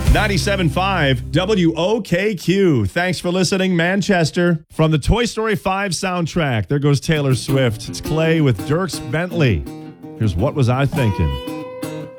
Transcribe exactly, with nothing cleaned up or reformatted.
ninety-seven point five W O K Q. Thanks for listening, Manchester. From the Toy Story five soundtrack, there goes Taylor Swift. It's Clay with Dierks Bentley. Here's What Was I Thinking?